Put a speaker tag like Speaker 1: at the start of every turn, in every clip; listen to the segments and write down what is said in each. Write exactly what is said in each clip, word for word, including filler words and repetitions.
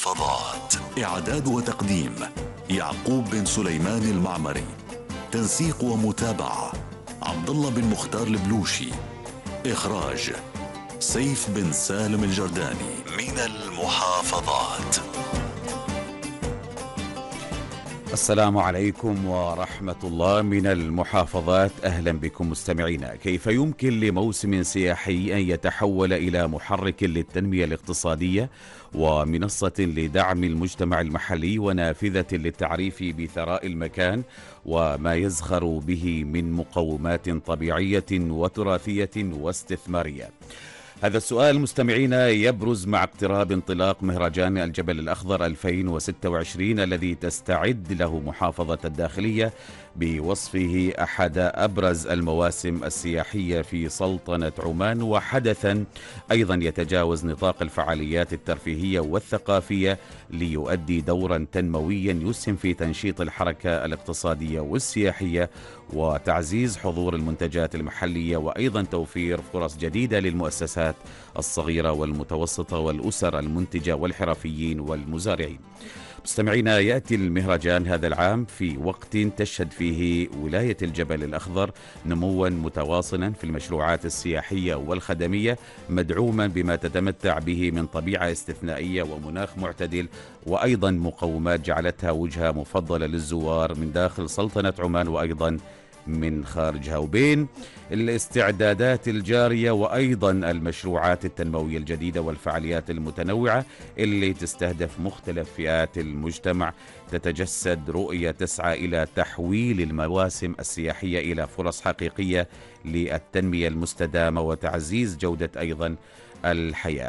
Speaker 1: المحافظات. إعداد وتقديم يعقوب بن سليمان المعمري. تنسيق ومتابعة عبد الله بن مختار البلوشي. إخراج سيف بن سالم الجرداني. من المحافظات.
Speaker 2: السلام عليكم ورحمة الله. من المحافظات، أهلا بكم مستمعينا. كيف يمكن لموسم سياحي أن يتحول إلى محرك للتنمية الاقتصادية ومنصة لدعم المجتمع المحلي ونافذة للتعريف بثراء المكان وما يزخر به من مقومات طبيعية وتراثية واستثمارية؟ هذا السؤال مستمعينا يبرز مع اقتراب انطلاق مهرجان الجبل الأخضر ألفين وستة وعشرين الذي تستعد له محافظة الداخلية بوصفه أحد أبرز المواسم السياحية في سلطنة عمان، وحدثا أيضا يتجاوز نطاق الفعاليات الترفيهية والثقافية ليؤدي دورا تنمويا يسهم في تنشيط الحركة الاقتصادية والسياحية وتعزيز حضور المنتجات المحلية، وأيضا توفير فرص جديدة للمؤسسات الصغيرة والمتوسطة والأسر المنتجة والحرفيين والمزارعين. مستمعينا، يأتي المهرجان هذا العام في وقت تشهد فيه ولاية الجبل الأخضر نموا متواصلا في المشروعات السياحية والخدمية، مدعوما بما تتمتع به من طبيعة استثنائية ومناخ معتدل، وأيضا مقومات جعلتها وجهة مفضلة للزوار من داخل سلطنة عمان وأيضا من خارجها. وبين الاستعدادات الجارية وأيضا المشروعات التنموية الجديدة والفعاليات المتنوعة اللي تستهدف مختلف فئات المجتمع، تتجسد رؤية تسعى إلى تحويل المواسم السياحية إلى فرص حقيقية للتنمية المستدامة وتعزيز جودة أيضا الحياة.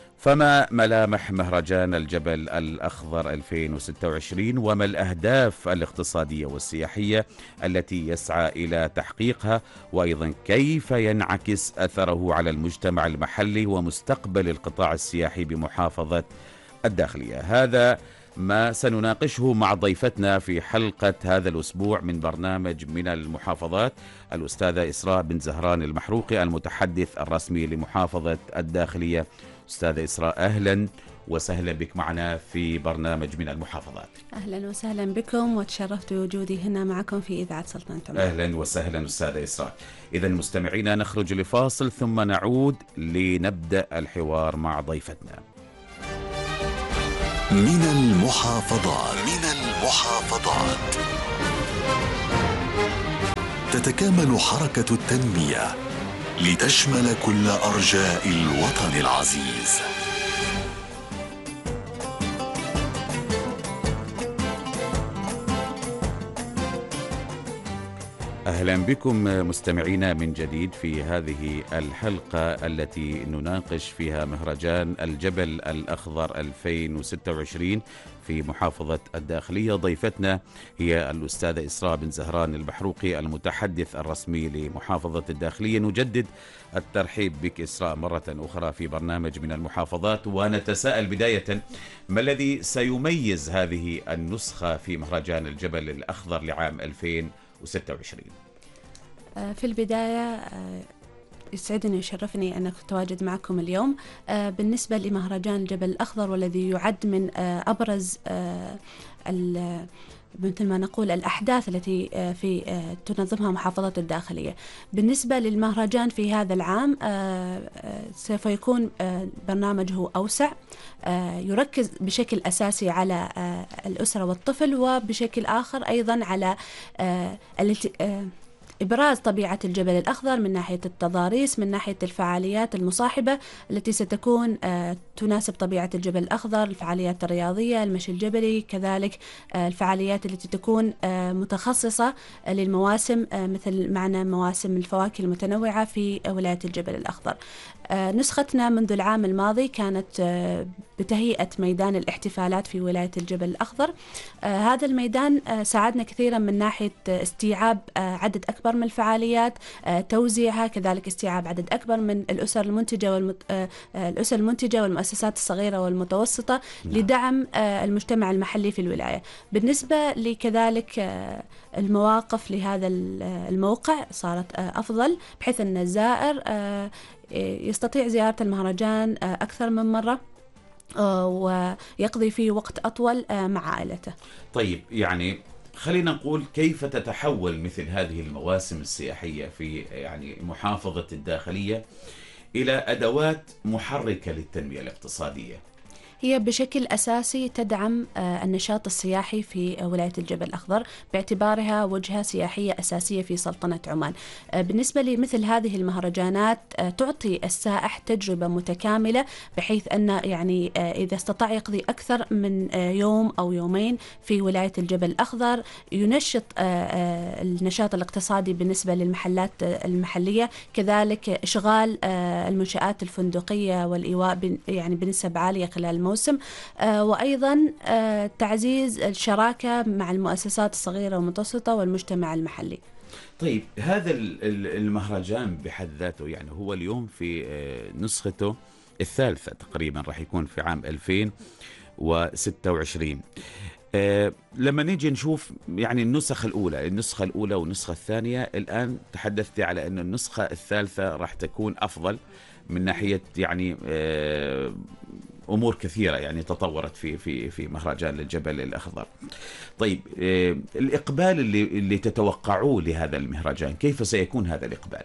Speaker 2: فما ملامح مهرجان الجبل الأخضر ألفين وستة وعشرين وما الأهداف الاقتصادية والسياحية التي يسعى إلى تحقيقها، وأيضا كيف ينعكس أثره على المجتمع المحلي ومستقبل القطاع السياحي بمحافظة الداخلية؟ هذا ما سنناقشه مع ضيفتنا في حلقة هذا الأسبوع من برنامج من المحافظات، الأستاذة إسراء بن زهران المحروقي المتحدث الرسمي لمحافظة الداخلية. أستاذة إسراء، أهلا وسهلا بك معنا في برنامج من المحافظات.
Speaker 3: أهلا وسهلا بكم، وتشرفت بوجودي هنا معكم في إذاعة سلطنة عمان.
Speaker 2: أهلا وسهلا أستاذة إسراء. إذا مستمعينا، نخرج لفاصل ثم نعود لنبدأ الحوار مع ضيفتنا.
Speaker 1: من المحافظات. من المحافظات تتكامل حركة التنمية لتشمل كل أرجاء الوطن العزيز.
Speaker 2: أهلا بكم مستمعينا من جديد في هذه الحلقة التي نناقش فيها مهرجان الجبل الأخضر ألفين وستة وعشرين في محافظة الداخلية. ضيفتنا هي الأستاذة إسراء بن زهران المحروقي المتحدث الرسمي لمحافظة الداخلية. نجدد الترحيب بك إسراء مرة أخرى في برنامج من المحافظات، ونتساءل بداية ما الذي سيميز هذه النسخة في مهرجان الجبل الأخضر لعام ألفين وستة وعشرين؟
Speaker 3: في البداية يسعدني ويشرفني أن أتواجد معكم اليوم. بالنسبة لمهرجان الجبل الأخضر، والذي يعد من أبرز مثل ما نقول الأحداث التي في تنظمها محافظة الداخلية. بالنسبة للمهرجان في هذا العام، سوف يكون برنامجه أوسع، يركز بشكل أساسي على الأسرة والطفل، وبشكل آخر أيضا على إبراز طبيعة الجبل الأخضر من ناحية التضاريس، من ناحية الفعاليات المصاحبة التي ستكون تناسب طبيعة الجبل الأخضر، الفعاليات الرياضية، المشي الجبلي، كذلك الفعاليات التي تكون متخصصة للمواسم مثل معنا مواسم الفواكه المتنوعة في ولاية الجبل الأخضر. نسختنا منذ العام الماضي كانت بتهيئة ميدان الاحتفالات في ولاية الجبل الأخضر. هذا الميدان ساعدنا كثيرا من ناحية استيعاب عدد أكبر من الفعاليات، توزيعها، كذلك استيعاب عدد أكبر من الأسر المنتجة والمت... الأسر المنتجة والمؤسسات الصغيرة والمتوسطة لدعم المجتمع المحلي في الولاية. بالنسبة لكذلك المواقف لهذا الموقع صارت أفضل، بحيث أن الزائر يستطيع زيارة المهرجان أكثر من مرة، ويقضي فيه وقت أطول مع عائلته.
Speaker 2: طيب، يعني خلينا نقول كيف تتحول مثل هذه المواسم السياحية في يعني محافظة الداخلية إلى أدوات محركة للتنمية الاقتصادية؟
Speaker 3: هي بشكل أساسي تدعم النشاط السياحي في ولاية الجبل الأخضر باعتبارها وجهة سياحية أساسية في سلطنة عمان. بالنسبة لمثل هذه المهرجانات تعطي السائح تجربة متكاملة، بحيث أن يعني إذا استطاع يقضي أكثر من يوم أو يومين في ولاية الجبل الأخضر ينشط النشاط الاقتصادي بالنسبة للمحلات المحلية، كذلك إشغال المنشآت الفندقية والإيواء يعني بنسب عالية خلال الموسم، وأيضا تعزيز الشراكة مع المؤسسات الصغيرة والمتوسطة والمجتمع المحلي.
Speaker 2: طيب، هذا المهرجان بحد ذاته يعني هو اليوم في نسخته الثالثة تقريبا، راح يكون في عام ألفين وستة وعشرين. أه لما نيجي نشوف يعني النسخ الأولى النسخة الأولى والنسخة الثانية، الآن تحدثت على أن النسخة الثالثة راح تكون أفضل من ناحية يعني أه أمور كثيرة يعني تطورت في في في مهرجان الجبل الأخضر. طيب، أه الإقبال اللي اللي تتوقعوه لهذا المهرجان، كيف سيكون هذا الإقبال؟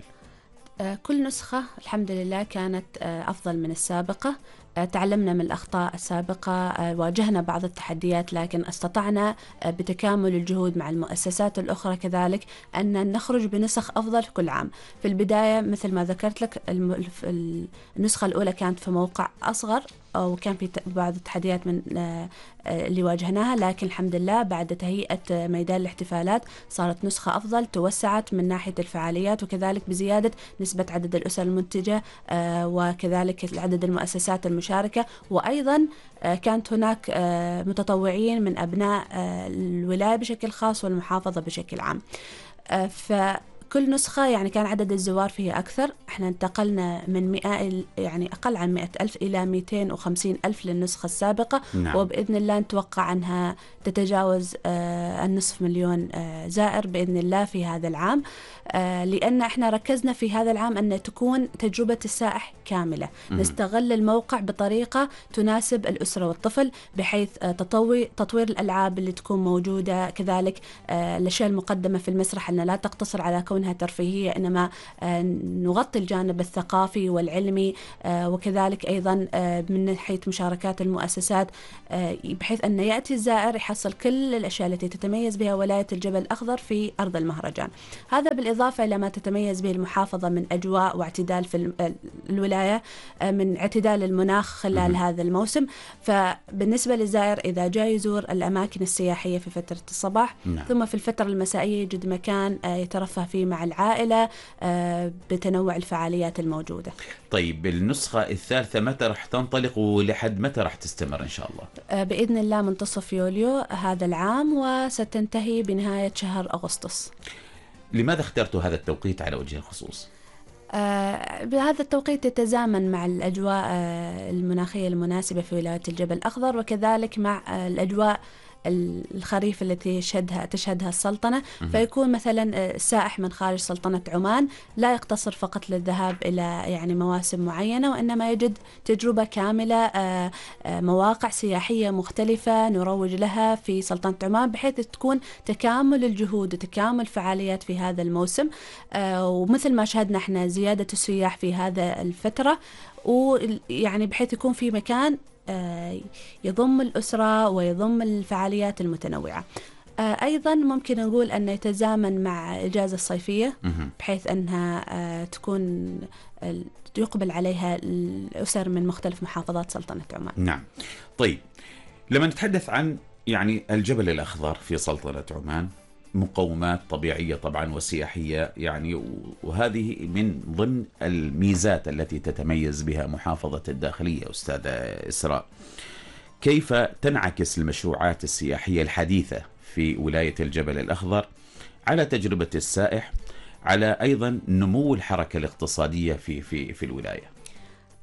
Speaker 3: كل نسخة الحمد لله كانت أفضل من السابقة. تعلمنا من الأخطاء السابقة، واجهنا بعض التحديات، لكن استطعنا بتكامل الجهود مع المؤسسات الأخرى كذلك أن نخرج بنسخ أفضل كل عام. في البداية مثل ما ذكرت لك النسخة الأولى كانت في موقع أصغر وكان في بعض التحديات من اللي واجهناها، لكن الحمد لله بعد تهيئة ميدان الاحتفالات صارت نسخة أفضل، توسعت من ناحية الفعاليات وكذلك بزيادة نسبة عدد الأسر المنتجة وكذلك عدد المؤسسات المشاركة، وأيضا كانت هناك متطوعين من أبناء الولاية بشكل خاص والمحافظة بشكل عام. ف كل نسخة يعني كان عدد الزوار فيها أكثر. احنا انتقلنا من مئة يعني أقل عن مئة ألف إلى مئتين وخمسين ألف للنسخة السابقة. نعم. وبإذن الله نتوقع أنها تتجاوز آه النصف مليون آه زائر بإذن الله في هذا العام، آه لأن احنا ركزنا في هذا العام أن تكون تجربة السائح كاملة. م- نستغل الموقع بطريقة تناسب الأسرة والطفل، بحيث آه تطوي تطوير الألعاب اللي تكون موجودة، كذلك آه الأشياء المقدمة في المسرح أنها لا تقتصر على كونها ترفيهية، إنما نغطي الجانب الثقافي والعلمي، وكذلك أيضا من ناحية مشاركات المؤسسات، بحيث أن يأتي الزائر يحصل كل الأشياء التي تتميز بها ولاية الجبل الأخضر في أرض المهرجان. هذا بالإضافة إلى ما تتميز به المحافظة من أجواء واعتدال في الولاية، من اعتدال المناخ خلال هذا الموسم. فبالنسبة للزائر إذا جاء يزور الأماكن السياحية في فترة الصباح، نعم. ثم في الفترة المسائية يجد مكان يترفه فيه مع العائلة بتنوع الفعاليات الموجودة.
Speaker 2: طيب، النسخة الثالثة متى راح تنطلق ولحد متى راح تستمر إن شاء الله؟
Speaker 3: بإذن الله منتصف يوليو هذا العام، وستنتهي بنهاية شهر أغسطس.
Speaker 2: لماذا اخترتوا هذا التوقيت على وجه الخصوص؟
Speaker 3: آه بهذا التوقيت يتزامن مع الأجواء آه المناخية المناسبة في ولاية الجبل الأخضر، وكذلك مع آه الأجواء الخريف التي تشهدها تشهدها السلطنة. فيكون مثلا السائح من خارج سلطنة عمان لا يقتصر فقط للذهاب إلى يعني مواسم معينة، وإنما يجد تجربة كاملة، مواقع سياحية مختلفة نروج لها في سلطنة عمان، بحيث تكون تكامل الجهود وتكامل فعاليات في هذا الموسم. ومثل ما شهدنا احنا زيادة السياح في هذا الفترة، ويعني بحيث يكون في مكان يضم الأسرة ويضم الفعاليات المتنوعة. أيضا ممكن نقول أن يتزامن مع الإجازة الصيفية، بحيث أنها تكون يقبل عليها الأسر من مختلف محافظات سلطنة عمان.
Speaker 2: نعم. طيب، لما نتحدث عن يعني الجبل الأخضر في سلطنة عمان، مقومات طبيعية طبعا وسياحية يعني، وهذه من ضمن الميزات التي تتميز بها محافظة الداخلية. أستاذة إسراء، كيف تنعكس المشروعات السياحية الحديثة في ولاية الجبل الأخضر على تجربة السائح، على أيضا نمو الحركة الاقتصادية في في في الولاية؟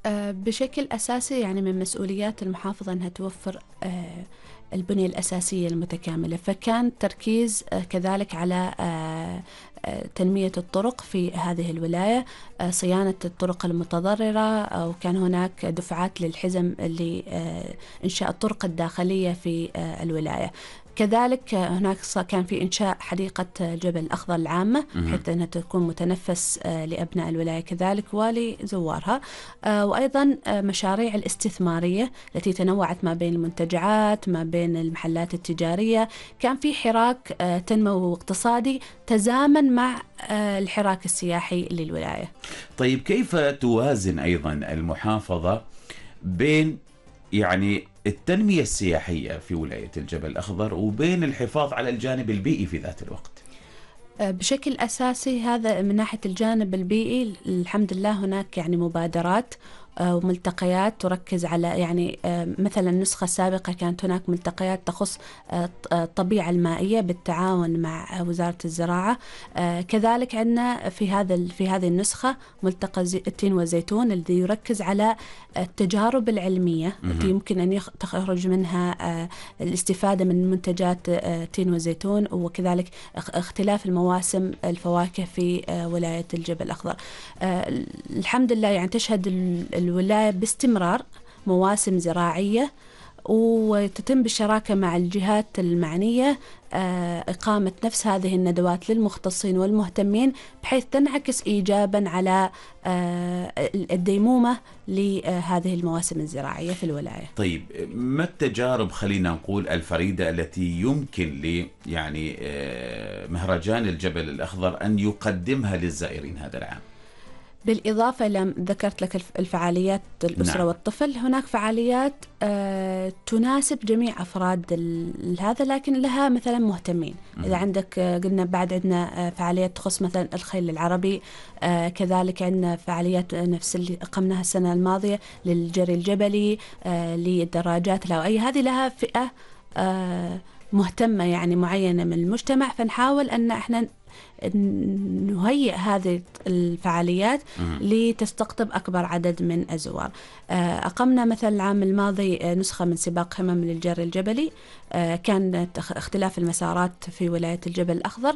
Speaker 3: آه، بشكل أساسي يعني من مسؤوليات المحافظة أنها توفر آه، البنية الأساسية المتكاملة، فكان تركيز آه، كذلك على آه، آه، تنمية الطرق في هذه الولاية، آه، صيانة الطرق المتضررة، وكان هناك دفعات للحزم لإنشاء الطرق الداخلية في آه، الولاية. كذلك هناك كان في إنشاء حديقة جبل الأخضر العامة حتى أنها تكون متنفس لأبناء الولاية كذلك ولزوارها، وأيضا مشاريع الاستثمارية التي تنوعت ما بين المنتجعات ما بين المحلات التجارية. كان في حراك تنموي اقتصادي تزامن مع الحراك السياحي للولاية.
Speaker 2: طيب كيف توازن أيضا المحافظة بين يعني التنمية السياحية في ولاية الجبل الأخضر وبين الحفاظ على الجانب البيئي في ذات الوقت؟
Speaker 3: بشكل أساسي هذا من ناحية الجانب البيئي الحمد لله هناك يعني مبادرات وملتقيات تركز على يعني مثلا النسخة السابقة كانت هناك ملتقيات تخص الطبيعة المائية بالتعاون مع وزارة الزراعة. كذلك عندنا في هذا في هذه النسخة ملتقى التين والزيتون الذي يركز على التجارب العلمية التي يمكن أن تخرج منها الاستفادة من منتجات التين والزيتون، وكذلك اختلاف المواسم الفواكه في ولاية الجبل الأخضر. الحمد لله يعني تشهد الولاية باستمرار مواسم زراعية، وتتم بالشراكة مع الجهات المعنية إقامة نفس هذه الندوات للمختصين والمهتمين بحيث تنعكس إيجابا على الديمومة لهذه المواسم الزراعية في الولاية.
Speaker 2: طيب ما التجارب خلينا نقول الفريدة التي يمكن ل يعني مهرجان الجبل الأخضر أن يقدمها للزائرين هذا العام؟
Speaker 3: بالإضافة إلى ذكرت لك الفعاليات الأسرة نعم. والطفل، هناك فعاليات آه تناسب جميع أفراد هذا لكن لها مثلا مهتمين. م- إذا عندك آه قلنا بعد عندنا آه فعاليات تخص مثلا الخيل العربي، آه كذلك عندنا فعاليات نفس اللي قمناها السنة الماضية للجري الجبلي، آه للدراجات الهوائية. هذه لها فئة آه مهتمة يعني معينة من المجتمع، فنحاول أن احنا نهيئ هذه الفعاليات لتستقطب أكبر عدد من الزوار. أقمنا مثلا العام الماضي نسخة من سباق همم للجري الجبلي، كان اختلاف المسارات في ولاية الجبل الأخضر،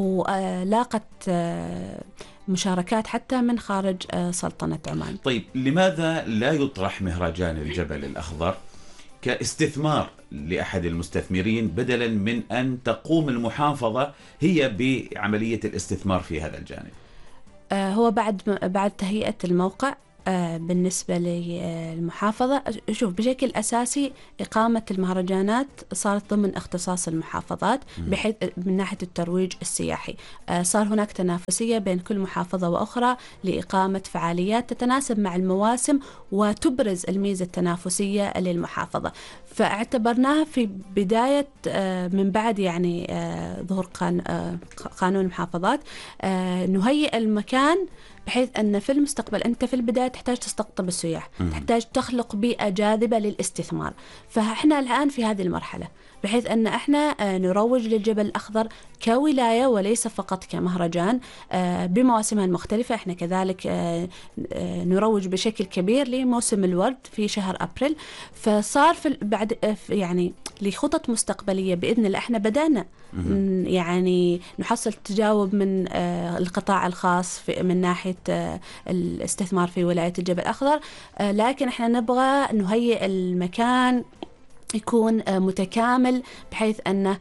Speaker 3: ولاقت مشاركات حتى من خارج سلطنة عمان.
Speaker 2: طيب لماذا لا يطرح مهرجان الجبل الأخضر كاستثمار لأحد المستثمرين بدلا من أن تقوم المحافظة هي بعملية الاستثمار في هذا الجانب؟
Speaker 3: آه هو بعد بعد تهيئة الموقع آه بالنسبة للمحافظة، شوف بشكل أساسي إقامة المهرجانات صارت ضمن اختصاص المحافظات بحيث من ناحية الترويج السياحي. آه صار هناك تنافسية بين كل محافظة وأخرى لإقامة فعاليات تتناسب مع المواسم وتبرز الميزة التنافسية للمحافظة، فاعتبرناها في بداية آه من بعد يعني آه ظهور قان آه قانون المحافظات آه نهيئ المكان بحيث أن في المستقبل أنت في البداية تحتاج تستقطب السياح، تحتاج تخلق بيئة جاذبة للاستثمار. فإحنا الآن في هذه المرحلة بحيث أن إحنا نروج للجبل الأخضر كولاية وليس فقط كمهرجان بمواسمها المختلفة. إحنا كذلك نروج بشكل كبير لموسم الورد في شهر أبريل، فصار في بعد يعني لخطط مستقبلية بإذن الله. إحنا بدأنا يعني نحصل تجاوب من القطاع الخاص في من ناحية الاستثمار في ولاية الجبل الأخضر، لكن إحنا نبغى نهيئ المكان يكون متكامل بحيث أنه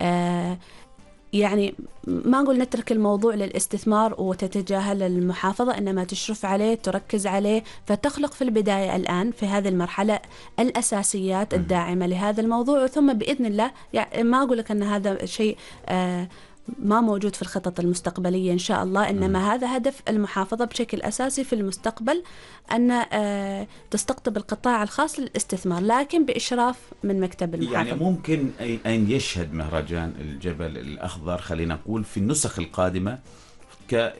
Speaker 3: يعني ما نقول نترك الموضوع للاستثمار وتتجاهل المحافظة، إنما تشرف عليه تركز عليه، فتخلق في البداية الآن في هذه المرحلة الأساسيات الداعمة لهذا الموضوع، ثم بإذن الله يعني ما أقول لك أن هذا شيء آه ما موجود في الخطط المستقبلية إن شاء الله، إنما هذا هدف المحافظة بشكل أساسي في المستقبل أن آه تستقطب القطاع الخاص للاستثمار لكن بإشراف من مكتب المحافظة.
Speaker 2: يعني ممكن أن يشهد مهرجان الجبل الأخضر خلينا نقول في النسخ القادمة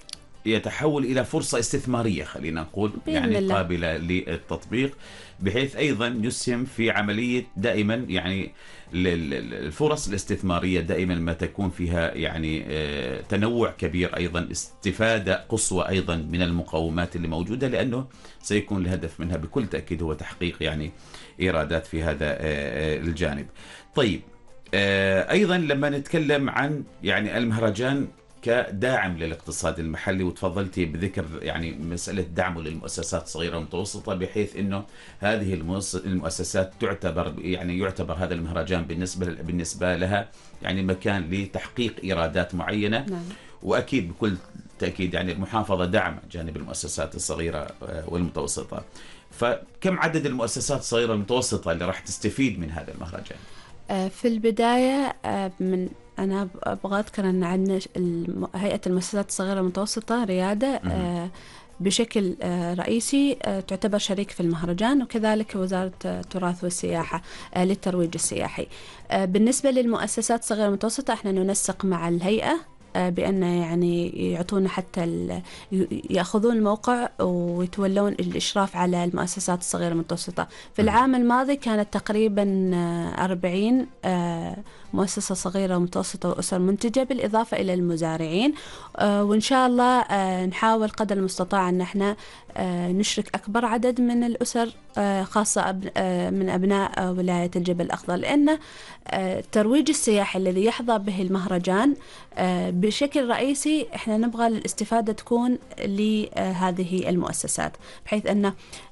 Speaker 2: يتحول إلى فرصة استثمارية خلينا نقول، يعني
Speaker 3: الله.
Speaker 2: قابلة للتطبيق، بحيث أيضا يسهم في عملية دائما يعني الفرص الاستثمارية دائما ما تكون فيها يعني تنوع كبير، أيضا استفادة قصوى أيضا من المقومات اللي موجودة، لأنه سيكون الهدف منها بكل تأكيد هو تحقيق يعني إيرادات في هذا الجانب. طيب أيضا لما نتكلم عن يعني المهرجان كداعم للاقتصاد المحلي، وتفضلتي بذكر يعني مسألة دعمه للمؤسسات الصغيرة والمتوسطة، بحيث انه هذه المؤسسات تعتبر يعني يعتبر هذا المهرجان بالنسبة بالنسبة لها يعني مكان لتحقيق إيرادات معينة.
Speaker 3: نعم.
Speaker 2: وأكيد بكل تأكيد يعني المحافظة دعم جانب المؤسسات الصغيرة والمتوسطة. فكم عدد المؤسسات الصغيرة والمتوسطة اللي راح تستفيد من هذا المهرجان؟
Speaker 3: في البداية من أنا أبغى أذكر أن عندنا هيئة المؤسسات الصغيرة والمتوسطة ريادة بشكل رئيسي تعتبر شريك في المهرجان، وكذلك وزارة التراث والسياحة للترويج السياحي. بالنسبة للمؤسسات الصغيرة والمتوسطة احنا ننسق مع الهيئة بأن يعني يعطونا حتى يأخذون الموقع ويتولون الإشراف على المؤسسات الصغيرة والمتوسطة. في العام الماضي كانت تقريبا أربعين مؤسسة صغيرة ومتوسطة وأسر منتجة بالإضافة إلى المزارعين، وإن شاء الله نحاول قدر المستطاع أن احنا نشرك أكبر عدد من الأسر خاصة من أبناء ولاية الجبل الأخضر، لأن الترويج السياحي الذي يحظى به المهرجان بشكل رئيسي احنا نبغى الاستفادة تكون لهذه المؤسسات، بحيث أنه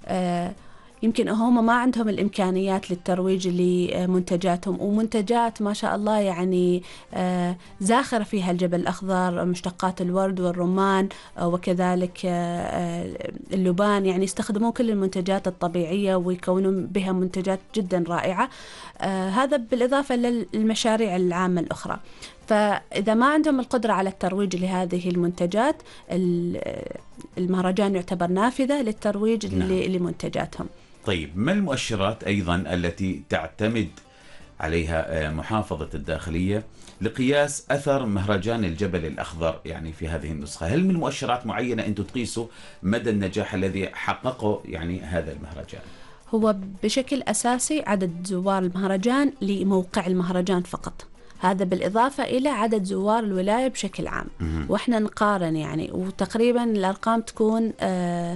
Speaker 3: يمكن هم ما عندهم الإمكانيات للترويج لمنتجاتهم، ومنتجات ما شاء الله يعني زاخرة فيها الجبل الأخضر، مشتقات الورد والرمان وكذلك اللبان، يعني يستخدمون كل المنتجات الطبيعية ويكونون بها منتجات جدا رائعة. هذا بالإضافة للمشاريع العامة الأخرى. فإذا ما عندهم القدرة على الترويج لهذه المنتجات، المهرجان يعتبر نافذة للترويج نعم. لمنتجاتهم.
Speaker 2: طيب ما المؤشرات أيضا التي تعتمد عليها محافظة الداخلية لقياس أثر مهرجان الجبل الأخضر يعني في هذه النسخة؟ هل من مؤشرات معينة أنتم تقيسوا مدى النجاح الذي حققه يعني هذا المهرجان؟
Speaker 3: هو بشكل أساسي عدد زوار المهرجان لموقع المهرجان فقط، هذا بالإضافة إلى عدد زوار الولاية بشكل عام. وإحنا نقارن يعني، وتقريبا الأرقام تكون آه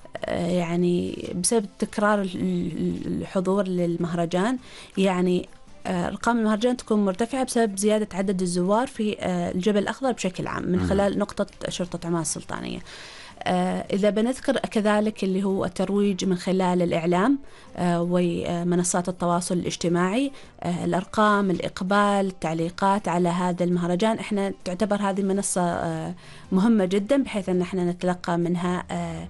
Speaker 3: يعني بسبب تكرار الحضور للمهرجان، يعني أرقام المهرجان تكون مرتفعة بسبب زيادة عدد الزوار في الجبل الأخضر بشكل عام من خلال نقطة شرطة عمان السلطانية. إذا بنذكر كذلك اللي هو الترويج من خلال الإعلام ومنصات التواصل الاجتماعي، الأرقام، الإقبال، التعليقات على هذا المهرجان، إحنا تعتبر هذه منصة مهمة جدا، بحيث أن إحنا نتلقى منها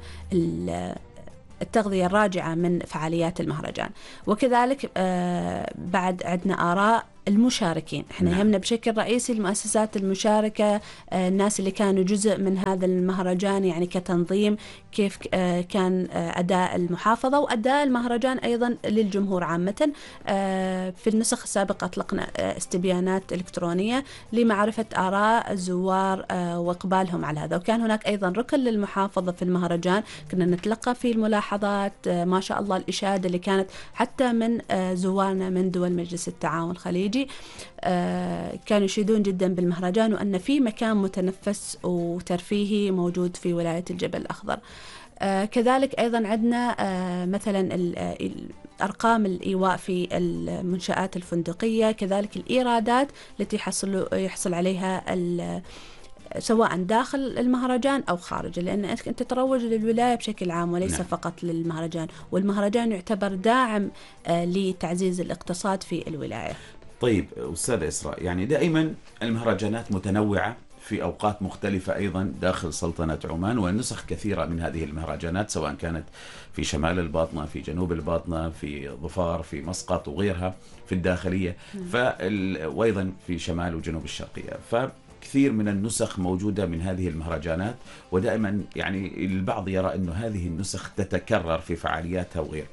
Speaker 3: التغذية الراجعة من فعاليات المهرجان. وكذلك بعد عندنا آراء المشاركين، احنا يهمنا بشكل رئيسي المؤسسات المشاركة، الناس اللي كانوا جزء من هذا المهرجان، يعني كتنظيم كيف كان أداء المحافظة وأداء المهرجان أيضا للجمهور عامة. في النسخ السابقة أطلقنا استبيانات إلكترونية لمعرفة آراء الزوار وإقبالهم على هذا، وكان هناك أيضا ركن للمحافظة في المهرجان كنا نتلقى فيه الملاحظات، ما شاء الله الإشادة اللي كانت حتى من زوارنا من دول مجلس التعاون الخليجي، كانوا يشيدون جدا بالمهرجان وأن في مكان متنفس وترفيهي موجود في ولاية الجبل الأخضر. كذلك أيضا عندنا مثلا أرقام الإيواء في المنشآت الفندقية، كذلك الإيرادات التي يحصل يحصل عليها سواء داخل المهرجان أو خارجه، لأن أنت تروج للولاية بشكل عام وليس نعم. فقط للمهرجان، والمهرجان يعتبر داعم لتعزيز الاقتصاد في الولاية.
Speaker 2: طيب أستاذ إسراء، يعني دائما المهرجانات متنوعة في أوقات مختلفة أيضا داخل سلطنة عمان، ونسخ كثيرة من هذه المهرجانات سواء كانت في شمال الباطنة، في جنوب الباطنة، في ظفار، في مسقط وغيرها في الداخلية، فال... وأيضا في شمال وجنوب الشرقية. فكثير من النسخ موجودة من هذه المهرجانات، ودائما يعني البعض يرى أنه هذه النسخ تتكرر في فعالياتها وغير.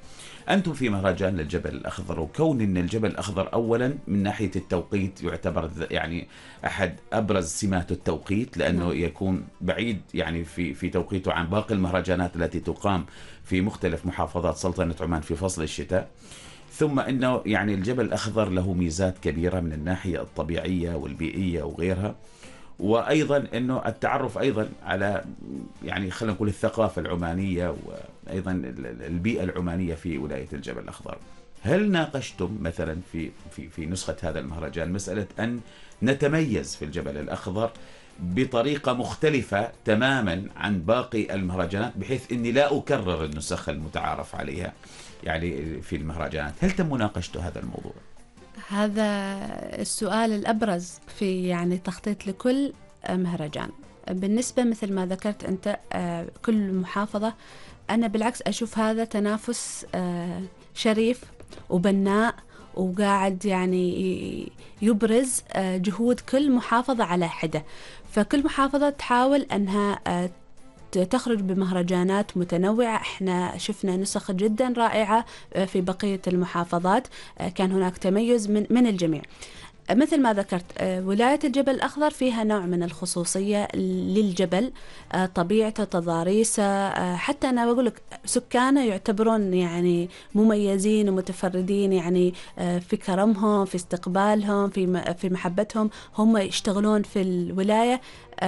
Speaker 2: أنتم في مهرجان للجبل الأخضر، وكون أن الجبل الأخضر أولا من ناحية التوقيت يعتبر يعني أحد أبرز سمات التوقيت، لأنه يكون بعيد يعني في في توقيته عن باقي المهرجانات التي تقام في مختلف محافظات سلطنة عمان في فصل الشتاء. ثم أنه يعني الجبل الأخضر له ميزات كبيرة من الناحية الطبيعية والبيئية وغيرها، وأيضا أنه التعرف أيضا على يعني خلينا نقول الثقافة العمانية وأيضا البيئة العمانية في ولاية الجبل الأخضر. هل ناقشتم مثلا في في في نسخة هذا المهرجان مسألة أن نتميز في الجبل الأخضر بطريقة مختلفة تماما عن باقي المهرجانات، بحيث أني لا أكرر النسخ المتعارف عليها يعني في المهرجانات؟ هل تم مناقشة هذا الموضوع؟
Speaker 3: هذا السؤال الأبرز في يعني تخطيط لكل مهرجان. بالنسبة مثل ما ذكرت أنت كل محافظة، أنا بالعكس أشوف هذا تنافس شريف وبناء، وقاعد يعني يبرز جهود كل محافظة على حدة. فكل محافظة تحاول أنها تخرج بمهرجانات متنوعة. احنا شفنا نسخ جدا رائعة في بقية المحافظات، كان هناك تميز من من الجميع. مثل ما ذكرت ولاية الجبل الأخضر فيها نوع من الخصوصية للجبل، طبيعته، تضاريسه، حتى أنا بقول لك سكانه يعتبرون يعني مميزين ومتفردين، يعني في كرمهم، في استقبالهم، في في محبتهم. هم يشتغلون في الولاية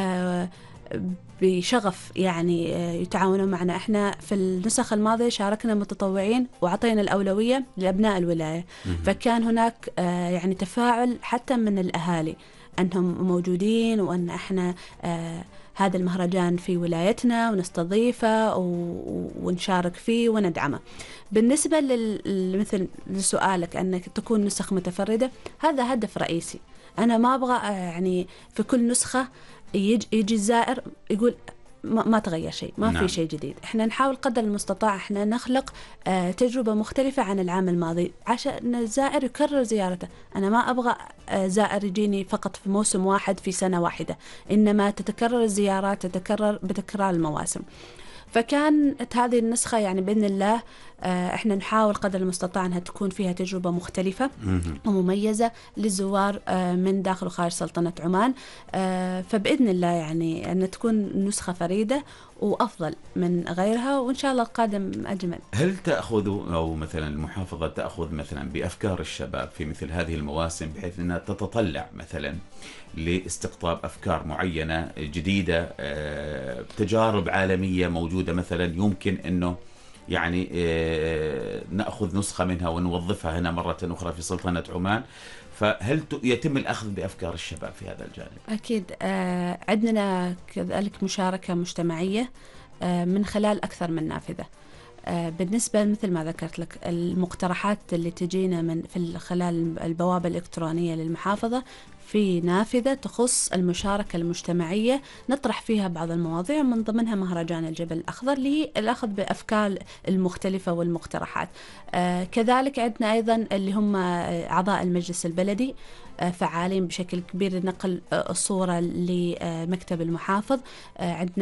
Speaker 3: بشغف، يعني يتعاونون معنا. احنا في النسخ الماضية شاركنا متطوعين وعطينا الأولوية لأبناء الولاية، فكان هناك يعني تفاعل حتى من الأهالي أنهم موجودين، وأن احنا هذا المهرجان في ولايتنا ونستضيفه ونشارك فيه وندعمه. بالنسبة للمثل لسؤالك أنك تكون نسخ متفردة، هذا هدف رئيسي. أنا ما أبغى يعني في كل نسخة يجي, يجي الزائر يقول ما, ما تغير شيء، ما نعم. في شيء جديد. احنا نحاول قدر المستطاع احنا نخلق اه تجربة مختلفة عن العام الماضي عشان الزائر يكرر زيارته. انا ما ابغى اه زائر يجيني فقط في موسم واحد في سنة واحدة، انما تتكرر الزيارات، تتكرر بتكرار المواسم. فكانت هذه النسخة يعني بإذن الله احنا نحاول قدر المستطاع انها تكون فيها تجربة مختلفة ومميزة للزوار من داخل وخارج سلطنة عمان. فبإذن الله يعني أن تكون نسخة فريدة وأفضل من غيرها، وإن شاء الله القادم أجمل.
Speaker 2: هل تأخذ أو مثلا المحافظة تأخذ مثلا بأفكار الشباب في مثل هذه المواسم، بحيث أنها تتطلع مثلا لاستقطاب أفكار معينة جديدة، تجارب عالمية موجودة مثلا يمكن أنه يعني نأخذ نسخة منها ونوظفها هنا مرة أخرى في سلطنة عمان؟ فهل يتم الأخذ بأفكار الشباب في هذا الجانب؟
Speaker 3: أكيد. آه عندنا كذلك مشاركة مجتمعية آه من خلال أكثر من نافذة. آه بالنسبة مثل ما ذكرت لك المقترحات اللي تجينا من في خلال البوابة الإلكترونية للمحافظة، في نافذة تخص المشاركة المجتمعية نطرح فيها بعض المواضيع من ضمنها مهرجان الجبل الأخضر للأخذ بأفكار المختلفة والمقترحات. آه كذلك عندنا أيضا اللي هم أعضاء المجلس البلدي آه فعالين بشكل كبير لنقل آه الصورة لمكتب المحافظ. آه عندنا